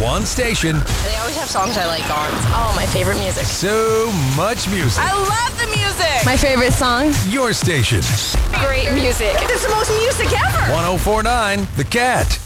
One station. They always have songs I like on. Oh, my favorite music. So much music. I love the music. My favorite song. Your station. Great music. This is the most music ever. 1049 The Cat.